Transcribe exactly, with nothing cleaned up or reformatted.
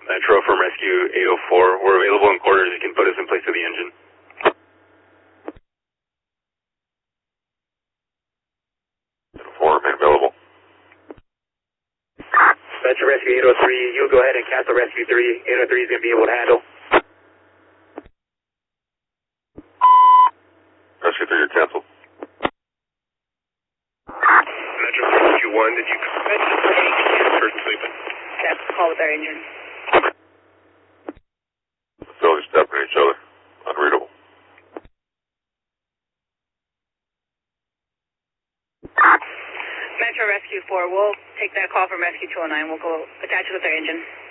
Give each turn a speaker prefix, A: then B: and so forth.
A: Metro from Rescue eight oh four. We're available in quarters. You can put us in place of the engine.
B: eight oh four, remain available.
A: Metro Rescue eight oh three, you go ahead and cancel Rescue three. eight oh three is going to be able to handle.
B: Rescue three, you're canceled.
A: Metro Rescue one, did you mention the person sleeping?
C: That's the call with our engine.
B: Facilities stepping each other. Unreadable.
C: Metro Rescue four, we'll take that call from Rescue two oh nine. We'll go attach it with our engine.